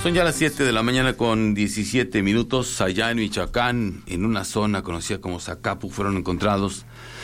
Son ya las 7 de la mañana con 17 minutos. Allá en Michoacán, en una zona conocida como Zacapu, fueron encontrados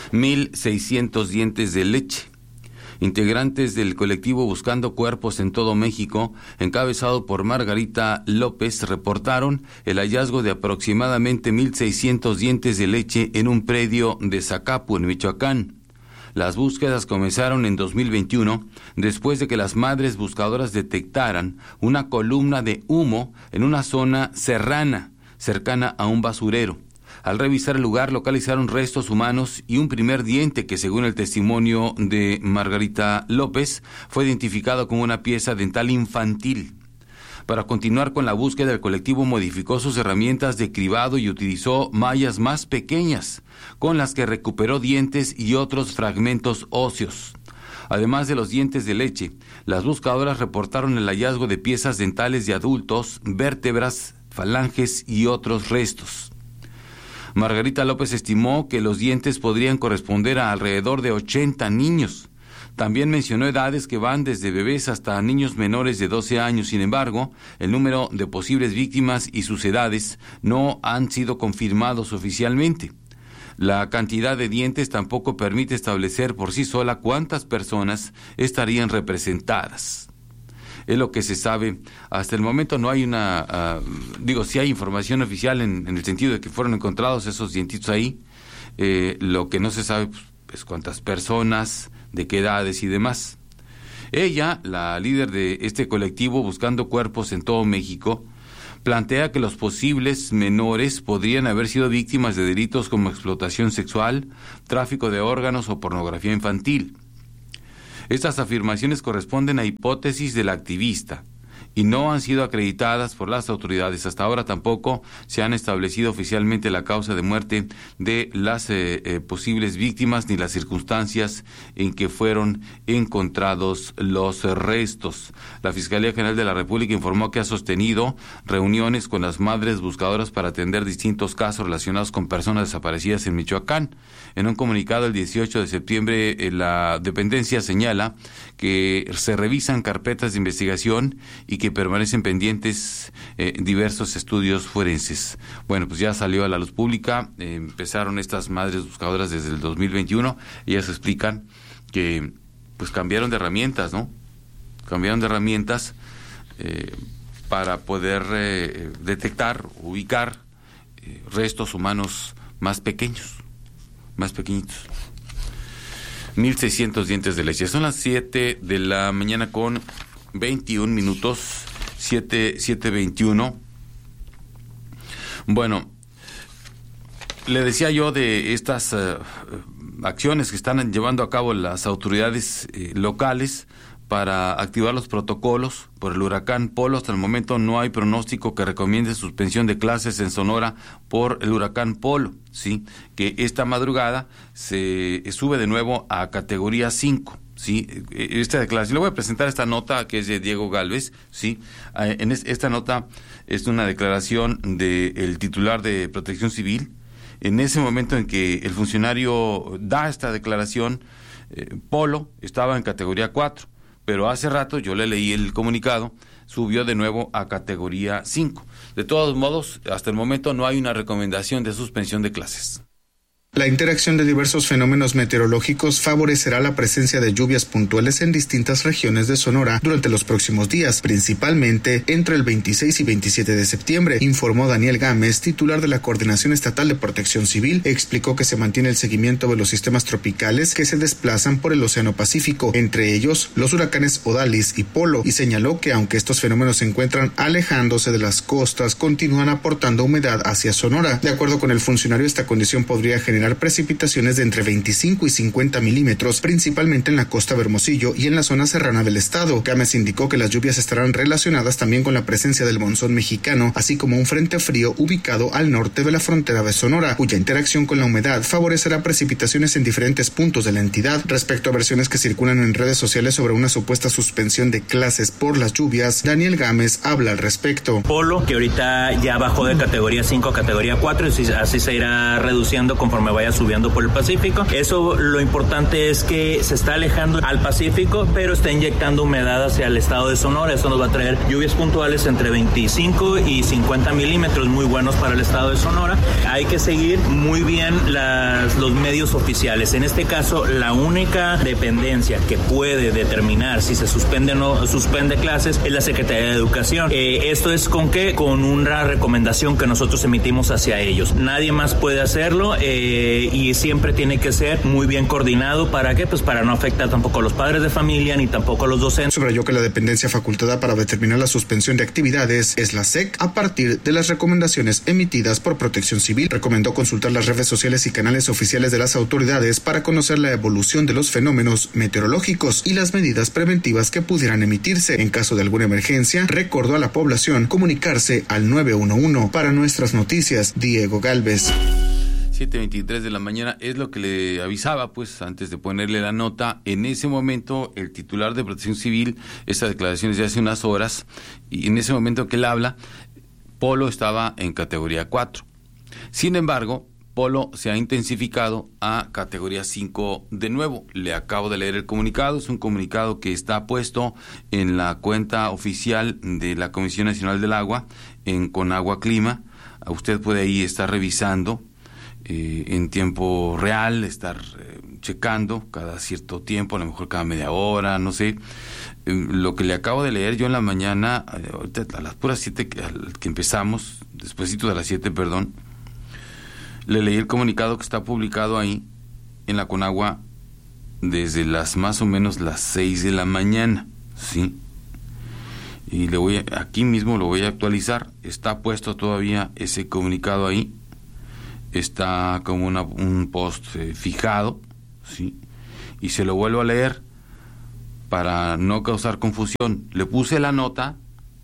1,600 dientes de leche. Integrantes del colectivo Buscando Cuerpos en todo México, encabezado por Margarita López, reportaron el hallazgo de aproximadamente 1,600 dientes de leche en un predio de Zacapu, en Michoacán. Las búsquedas comenzaron en 2021, después de que las madres buscadoras detectaran una columna de humo en una zona serrana, cercana a un basurero. Al revisar el lugar, localizaron restos humanos y un primer diente que, según el testimonio de Margarita López, fue identificado como una pieza dental infantil. Para continuar con la búsqueda, el colectivo modificó sus herramientas de cribado y utilizó mallas más pequeñas, con las que recuperó dientes y otros fragmentos óseos. Además de los dientes de leche, las buscadoras reportaron el hallazgo de piezas dentales de adultos, vértebras, falanges y otros restos. Margarita López estimó que los dientes podrían corresponder a alrededor de 80 niños. También mencionó edades que van desde bebés hasta niños menores de 12 años. Sin embargo, el número de posibles víctimas y sus edades no han sido confirmados oficialmente. La cantidad de dientes tampoco permite establecer por sí sola cuántas personas estarían representadas. Es lo que se sabe. Hasta el momento no hay sí hay información oficial en el sentido de que fueron encontrados esos dientitos ahí. Lo que no se sabe es cuántas personas, de qué edades y demás. Ella, la líder de este colectivo Buscando Cuerpos en todo México, plantea que los posibles menores podrían haber sido víctimas de delitos como explotación sexual, tráfico de órganos o pornografía infantil. Estas afirmaciones corresponden a hipótesis del activista y no han sido acreditadas por las autoridades. Hasta ahora tampoco se han establecido oficialmente la causa de muerte de las posibles víctimas ni las circunstancias en que fueron encontrados los restos. La Fiscalía General de la República informó que ha sostenido reuniones con las madres buscadoras para atender distintos casos relacionados con personas desaparecidas en Michoacán. En un comunicado el 18 de septiembre, la dependencia señala que se revisan carpetas de investigación y que permanecen pendientes diversos estudios forenses. Bueno, pues ya salió a la luz pública, empezaron estas madres buscadoras desde el 2021, ellas explican que pues cambiaron de herramientas, ¿no? Cambiaron de herramientas para poder detectar, ubicar restos humanos más pequeños, más pequeñitos. 1,600 dientes de leche. Son las 7 de la mañana con 21 minutos, 7:21. Bueno, le decía yo de estas acciones que están llevando a cabo las autoridades locales para activar los protocolos por el huracán Polo. Hasta el momento no hay pronóstico que recomiende suspensión de clases en Sonora por el huracán Polo, ¿sí? Que esta madrugada se sube de nuevo a categoría 5. Sí, esta declaración, le voy a presentar esta nota que es de Diego Gálvez, sí, esta nota es una declaración del titular de Protección Civil. En ese momento en que el funcionario da esta declaración, Polo estaba en categoría 4, pero hace rato yo le leí el comunicado, subió de nuevo a categoría 5. De todos modos, hasta el momento no hay una recomendación de suspensión de clases. La interacción de diversos fenómenos meteorológicos favorecerá la presencia de lluvias puntuales en distintas regiones de Sonora durante los próximos días, principalmente entre el 26 y 27 de septiembre, informó Daniel Gámez, titular de la Coordinación Estatal de Protección Civil. Explicó que se mantiene el seguimiento de los sistemas tropicales que se desplazan por el Océano Pacífico, entre ellos los huracanes Odalis y Polo, y señaló que aunque estos fenómenos se encuentran alejándose de las costas, continúan aportando humedad hacia Sonora. De acuerdo con el funcionario, esta condición podría generar precipitaciones de entre 25 y 50 milímetros, principalmente en la costa de Hermosillo y en la zona serrana del estado. Gámez indicó que las lluvias estarán relacionadas también con la presencia del monzón mexicano, así como un frente frío ubicado al norte de la frontera de Sonora, cuya interacción con la humedad favorecerá precipitaciones en diferentes puntos de la entidad. Respecto a versiones que circulan en redes sociales sobre una supuesta suspensión de clases por las lluvias, Daniel Gámez habla al respecto. Polo, que ahorita ya bajó de categoría 5 a categoría 4, y así se irá reduciendo conforme vaya subiendo por el Pacífico. Eso, lo importante es que se está alejando al Pacífico, pero está inyectando humedad hacia el estado de Sonora. Eso nos va a traer lluvias puntuales entre 25 y 50 milímetros, muy buenos para el estado de Sonora. Hay que seguir muy bien los medios oficiales. En este caso, la única dependencia que puede determinar si se suspende o no suspende clases es la Secretaría de Educación. Esto es ¿con qué? Con una recomendación que nosotros emitimos hacia ellos. Nadie más puede hacerlo y siempre tiene que ser muy bien coordinado. ¿Para qué? Pues para no afectar tampoco a los padres de familia ni tampoco a los docentes. Subrayó que la dependencia facultada para determinar la suspensión de actividades es la SEC a partir de las recomendaciones emitidas por Protección Civil. Recomendó consultar las redes sociales y canales oficiales de las autoridades para conocer la evolución de los fenómenos meteorológicos y las medidas preventivas que pudieran emitirse. En caso de alguna emergencia, recordó a la población comunicarse al 911. Para Nuestras Noticias, Diego Galvez. 7:23 de la mañana, es lo que le avisaba, pues, antes de ponerle la nota. En ese momento, el titular de Protección Civil, esta declaración es de hace unas horas, y en ese momento que él habla, Polo estaba en categoría 4. Sin embargo, Polo se ha intensificado a categoría 5 de nuevo. Le acabo de leer el comunicado, es un comunicado que está puesto en la cuenta oficial de la Comisión Nacional del Agua, en Conagua Clima. Usted puede ahí estar revisando en tiempo real, estar checando cada cierto tiempo, a lo mejor cada media hora, no sé. Lo que le acabo de leer yo en la mañana, ahorita a las puras 7 que empezamos, despuesito de las 7, perdón, le leí el comunicado que está publicado ahí en la Conagua desde más o menos las 6 de la mañana, ¿sí? Y aquí mismo lo voy a actualizar. Está puesto todavía ese comunicado ahí. Está como un post fijado, ¿sí? Y se lo vuelvo a leer para no causar confusión. Le puse la nota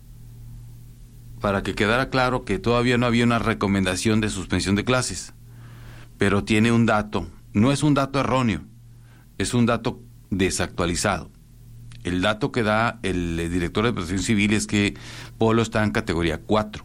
para que quedara claro que todavía no había una recomendación de suspensión de clases, pero tiene un dato, no es un dato erróneo, es un dato desactualizado. El dato que da el director de Protección Civil es que Polo está en categoría 4,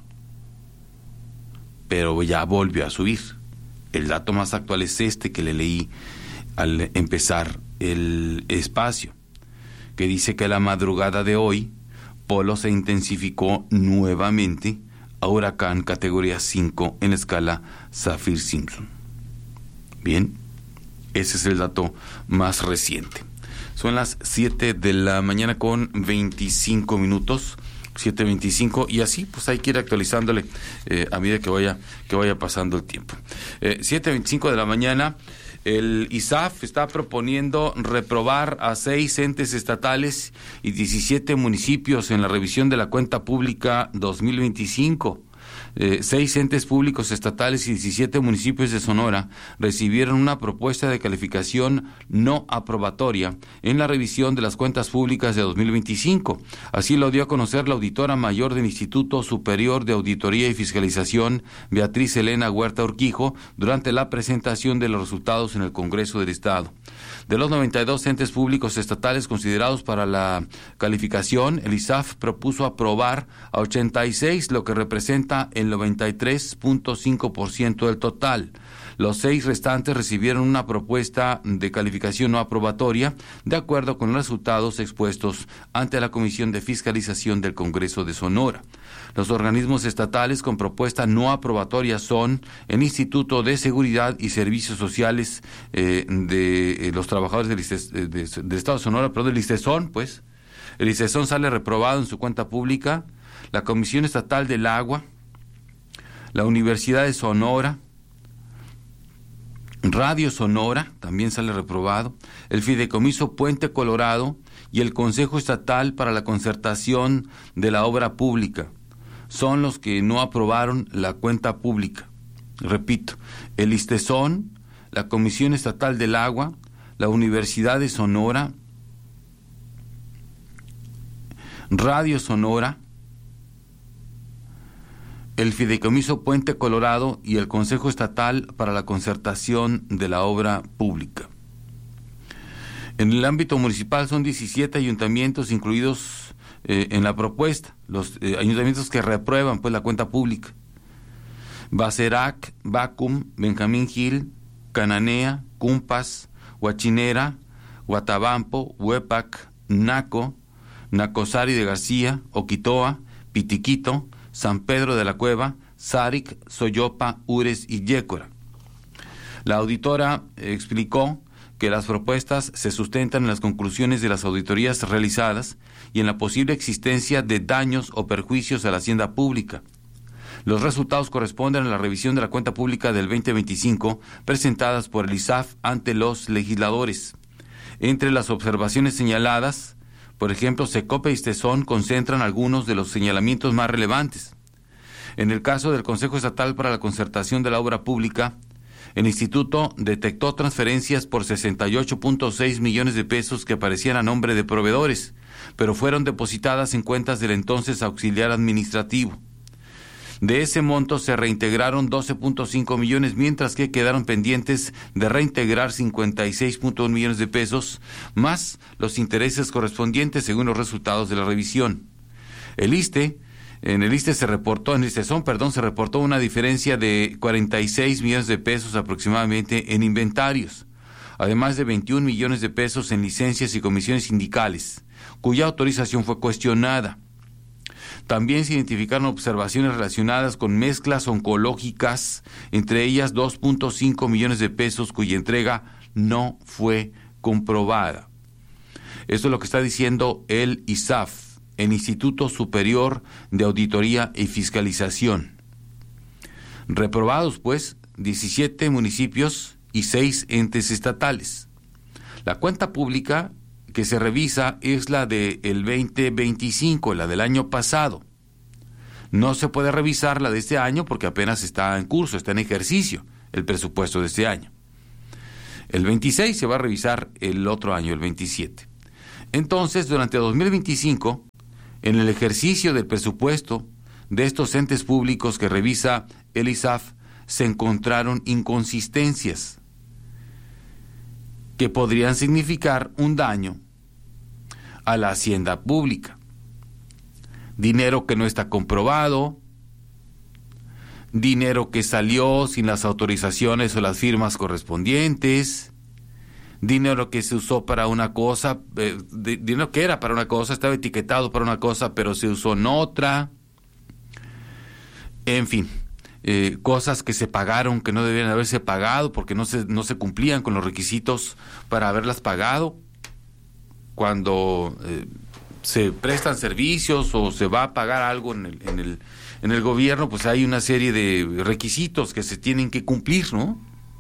pero ya volvió a subir. El dato más actual es este que le leí al empezar el espacio, que dice que a la madrugada de hoy Polo se intensificó nuevamente a huracán categoría 5 en la escala Saffir-Simpson. Bien, ese es el dato más reciente. Son las 7 de la mañana con 25 minutos, 7:25, y así pues hay que ir actualizándole a medida que vaya pasando el tiempo. 7:25 de la mañana. El ISAF está proponiendo reprobar a 6 entes estatales y 17 municipios en la revisión de la cuenta pública 2025. 6 entes públicos estatales y 17 municipios de Sonora recibieron una propuesta de calificación no aprobatoria en la revisión de las cuentas públicas de 2025. Así lo dio a conocer la auditora mayor del Instituto Superior de Auditoría y Fiscalización, Beatriz Elena Huerta Urquijo, durante la presentación de los resultados en el Congreso del Estado. De los 92 entes públicos estatales considerados para la calificación, el ISAF propuso aprobar a 86, lo que representa el 93.5% del total. Los 6 restantes recibieron una propuesta de calificación no aprobatoria, de acuerdo con los resultados expuestos ante la Comisión de Fiscalización del Congreso de Sonora. Los organismos estatales con propuesta no aprobatoria son el Instituto de Seguridad y Servicios Sociales de los Trabajadores del Estado de Sonora, pero del ISTESON, pues. El ISTESON sale reprobado en su cuenta pública. La Comisión Estatal del Agua, la Universidad de Sonora, Radio Sonora, también sale reprobado, el Fideicomiso Puente Colorado y el Consejo Estatal para la Concertación de la Obra Pública. Son los que no aprobaron la cuenta pública. Repito, el ISTESON, la Comisión Estatal del Agua, la Universidad de Sonora, Radio Sonora, el Fideicomiso Puente Colorado y el Consejo Estatal para la Concertación de la Obra Pública. En el ámbito municipal son 17 ayuntamientos incluidos en la propuesta, los ayuntamientos que reprueban pues la cuenta pública: Bacerac, Bacum, Benjamín Gil, Cananea, Cumpas, Huachinera, Guatabampo, Huepac, Naco, Nacosari de García, Oquitoa, Pitiquito, San Pedro de la Cueva, Sáric, Soyopa, Ures y Yécora. La auditora explicó que las propuestas se sustentan en las conclusiones de las auditorías realizadas y en la posible existencia de daños o perjuicios a la hacienda pública. Los resultados corresponden a la revisión de la cuenta pública del 2025 presentadas por el ISAF ante los legisladores. Entre las observaciones señaladas, por ejemplo, Secope y Stezón concentran algunos de los señalamientos más relevantes. En el caso del Consejo Estatal para la Concertación de la Obra Pública, el Instituto detectó transferencias por 68.6 millones de pesos que aparecían a nombre de proveedores, pero fueron depositadas en cuentas del entonces auxiliar administrativo. De ese monto se reintegraron 12.5 millones, mientras que quedaron pendientes de reintegrar 56.1 millones de pesos, más los intereses correspondientes según los resultados de la revisión. En el ISTE se reportó una diferencia de 46 millones de pesos aproximadamente en inventarios, además de 21 millones de pesos en licencias y comisiones sindicales, cuya autorización fue cuestionada. También se identificaron observaciones relacionadas con mezclas oncológicas, entre ellas 2.5 millones de pesos cuya entrega no fue comprobada. Esto es lo que está diciendo el ISAF, el Instituto Superior de Auditoría y Fiscalización. Reprobados, pues, 17 municipios y 6 entes estatales. La cuenta pública que se revisa es la del 2025, la del año pasado. No se puede revisar la de este año porque apenas está en curso, está en ejercicio el presupuesto de este año. El 26 se va a revisar el otro año, el 27. Entonces, durante 2025, en el ejercicio del presupuesto de estos entes públicos que revisa el ISAF, se encontraron inconsistencias que podrían significar un daño a la hacienda pública. Dinero que no está comprobado, dinero que salió sin las autorizaciones o las firmas correspondientes, dinero que se usó para una cosa, dinero que era para una cosa, estaba etiquetado para una cosa, pero se usó en otra. En fin, cosas que se pagaron que no debían haberse pagado porque no se cumplían con los requisitos para haberlas pagado. Cuando se prestan servicios o se va a pagar algo en el gobierno, pues hay una serie de requisitos que se tienen que cumplir, ¿no?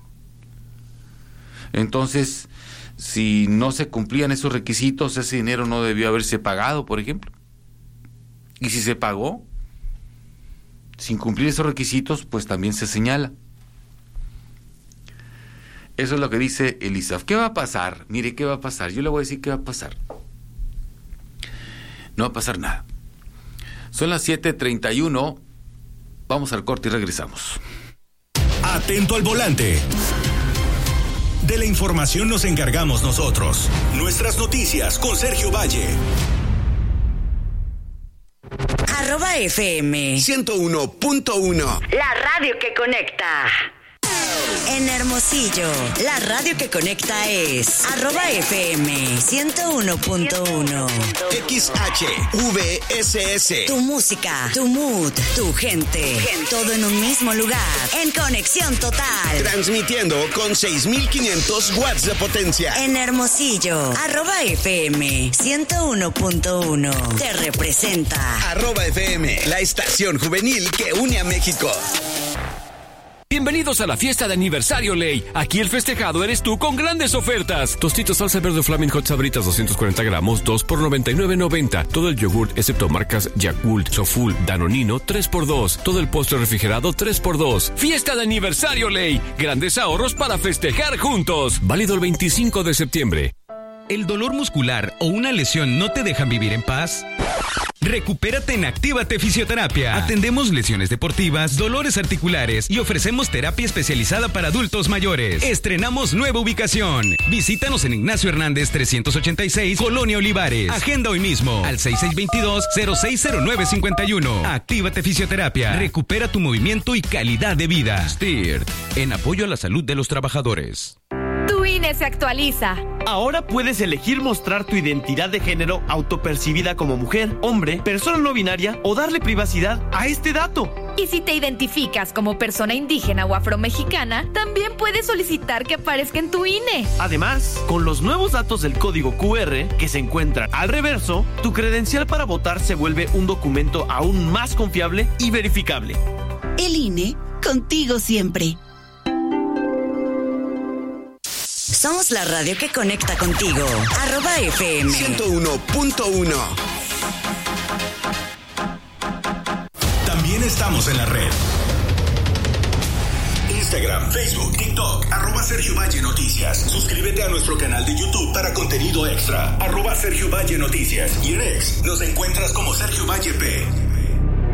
Entonces, si no se cumplían esos requisitos, ese dinero no debió haberse pagado, por ejemplo. Y si se pagó sin cumplir esos requisitos, pues también se señala. Eso es lo que dice el ISAF. ¿Qué va a pasar? Mire, ¿qué va a pasar? Yo le voy a decir qué va a pasar. No va a pasar nada. Son las 7:31. Vamos al corte y regresamos. Atento al volante. De la información nos encargamos nosotros. Nuestras noticias con Sergio Valle. @FM 101.1. La radio que conecta. En Hermosillo, la radio que conecta es @FM 101.1. XHVSS. Tu música, tu mood, tu gente. Todo en un mismo lugar. En conexión total. Transmitiendo con 6,500 watts de potencia. En Hermosillo, @FM 101.1. Te representa. @FM, la estación juvenil que une a México. Bienvenidos a la fiesta de aniversario Ley. Aquí el festejado eres tú con grandes ofertas. Tostitos salsa verde Flaming Hot Sabritas 240 gramos, 2 por $99.90. Todo el yogurt excepto marcas Yakult, Soful, Danonino, 3x2. Todo el postre refrigerado 3x2. Fiesta de aniversario Ley. Grandes ahorros para festejar juntos. Válido el 25 de septiembre. ¿El dolor muscular o una lesión no te dejan vivir en paz? Recupérate en Actívate Fisioterapia. Atendemos lesiones deportivas, dolores articulares y ofrecemos terapia especializada para adultos mayores. Estrenamos nueva ubicación. Visítanos en Ignacio Hernández 386, Colonia Olivares. Agenda hoy mismo al 6622-060951. Actívate Fisioterapia. Recupera tu movimiento y calidad de vida. STIRT, en apoyo a la salud de los trabajadores. Tu INE se actualiza. Ahora puedes elegir mostrar tu identidad de género autopercibida como mujer, hombre, persona no binaria o darle privacidad a este dato. Y si te identificas como persona indígena o afromexicana, también puedes solicitar que aparezca en tu INE. Además, con los nuevos datos del código QR que se encuentran al reverso, tu credencial para votar se vuelve un documento aún más confiable y verificable. El INE, contigo siempre. Somos la radio que conecta contigo. @FM 101.1. También estamos en la red. Instagram, Facebook, TikTok, @Sergio Valle Noticias. Suscríbete a nuestro canal de YouTube para contenido extra. @Sergio Valle Noticias. Y en X nos encuentras como Sergio Valle P.